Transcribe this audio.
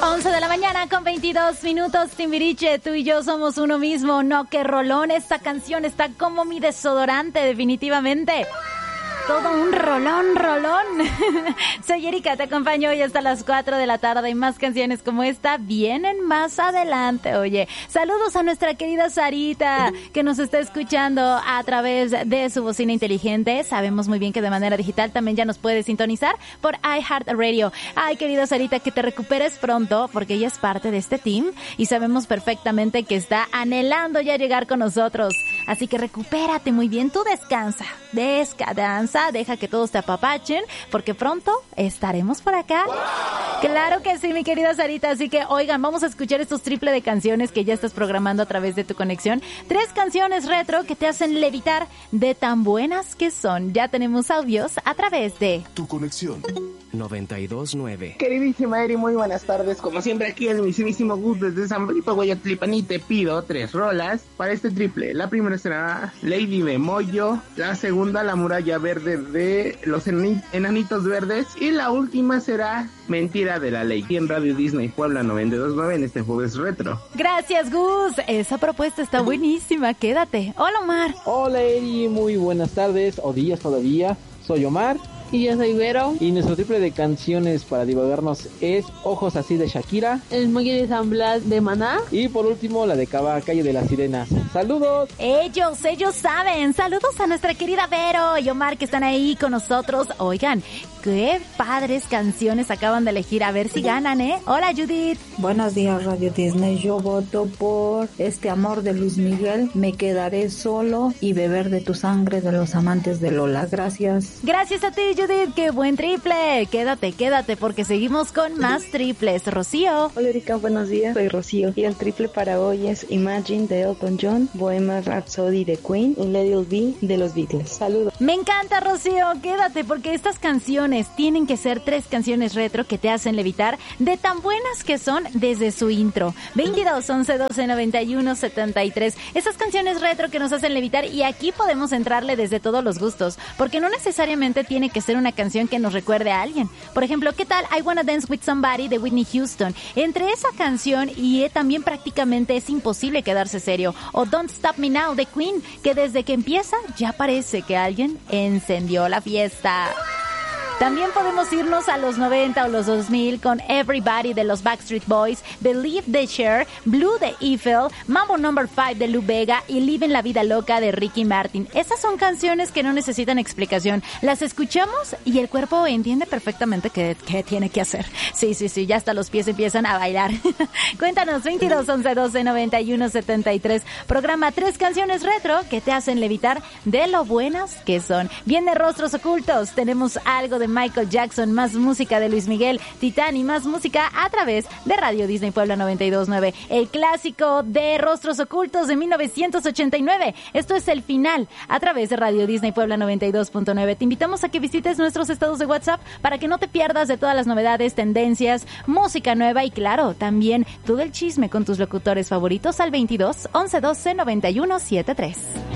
11 de la mañana con 22 minutos, Timbiriche, tú y yo somos uno mismo. No, qué rolón, esta canción está como mi desodorante, definitivamente. Todo un rolón. Soy Erika, te acompaño hoy hasta las 4 de la tarde y más canciones como esta vienen más adelante. Oye, saludos a nuestra querida Sarita que nos está escuchando a través de su bocina inteligente. Sabemos muy bien que de manera digital también ya nos puede sintonizar por iHeartRadio. Ay, querida Sarita, que te recuperes pronto porque ella es parte de este team y sabemos perfectamente que está anhelando ya llegar con nosotros. Así que recupérate muy bien, tú descansa, deja que todos te apapachen, porque pronto estaremos por acá. ¡Wow! Claro que sí, mi querida Sarita, así que oigan, vamos a escuchar estos triple de canciones que ya estás programando a través de tu conexión. 3 canciones retro que te hacen levitar de tan buenas que son. Ya tenemos audios a través de tu conexión 92.9. Queridísima Eri, muy buenas tardes. Como siempre, aquí el mismísimo Gus desde San Felipe, Guayatlipan, y te pido 3 rolas para este triple. La primera será Lady de Moyo, la segunda La Muralla Verde de los Enanitos Verdes y la última será Mentira de la Ley, aquí en Radio Disney Puebla 92.9 en este jueves retro. Gracias, Gus, esa propuesta está buenísima, quédate. Hola, Omar. Hola, Eri, muy buenas tardes o días todavía. Soy Omar. Y yo soy Vero. Y nuestro triple de canciones para divagarnos es Ojos Así de Shakira, El Muelle de San Blas de Maná. Y por último la de Calle de las Sirenas. ¡Saludos! Ellos saben. Saludos a nuestra querida Vero y Omar que están ahí con nosotros. Oigan, qué padres canciones acaban de elegir. A ver si ganan, ¿eh? Hola, Judith. Buenos días, Radio Disney. Yo voto por Este Amor de Luis Miguel, Me Quedaré Solo y Beber de tu Sangre de los Amantes de Lola. Gracias. Gracias a ti, Judith, qué buen triple. Quédate porque seguimos con más triples. Rocío. Hola, Erika, buenos días, soy Rocío y el triple para hoy es Imagine de Elton John, Bohemian Rhapsody de Queen y Let It Be de los Beatles. Saludos. Me encanta, Rocío, quédate porque estas canciones tienen que ser 3 canciones retro que te hacen levitar de tan buenas que son desde su intro. 22 11 12 91 73. Esas canciones retro que nos hacen levitar, y aquí podemos entrarle desde todos los gustos, porque no necesariamente tiene que ser una canción que nos recuerde a alguien. Por ejemplo, ¿qué tal I Wanna Dance With Somebody de Whitney Houston? Entre esa canción y también prácticamente es imposible quedarse serio. O Don't Stop Me Now de Queen, que desde que empieza ya parece que alguien encendió la fiesta. También podemos irnos a los 90 o los 2000 con Everybody de los Backstreet Boys, Believe de Cher, Blue de Eiffel, Mambo No. 5 de Lou Bega y Living la Vida Loca de Ricky Martin. Esas son canciones que no necesitan explicación. Las escuchamos y el cuerpo entiende perfectamente qué tiene que hacer. Sí, ya hasta los pies empiezan a bailar. Cuéntanos, 22 11 12 91 73. Programa 3 canciones retro que te hacen levitar de lo buenas que son. Viene Rostros Ocultos, tenemos algo de Michael Jackson, más música de Luis Miguel, Titán y más música a través de Radio Disney Puebla 92.9. El clásico de Rostros Ocultos de 1989. Esto es el final a través de Radio Disney Puebla 92.9. Te invitamos a que visites nuestros estados de WhatsApp para que no te pierdas de todas las novedades, tendencias, música nueva y claro, también todo el chisme con tus locutores favoritos al 22 11 12 91 73.